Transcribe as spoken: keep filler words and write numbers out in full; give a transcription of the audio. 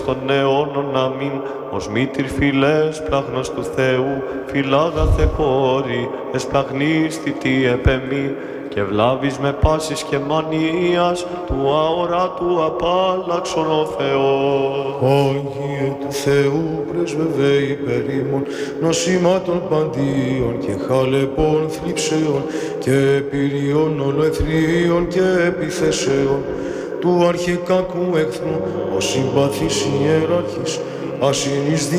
των αιώνων αμήν, ως μήτηρ φιλές πλάγνος του Θεού, φιλάγαθε κόρη, εσπλαγνίστη τι επεμή, και βλάβεις με πάσης και μανίας, του αοράτου απάλλαξον ο Θεός. Άγιε του Θεού πρεσβευέ υπέρ ημών, νοσημάτων παντίων και χαλεπών θλίψεων και πυριών ολοεθρίων και επιθέσεων, του αρχικάκου εχθρού, ο συμπαθής ιεράρχης, ασυνής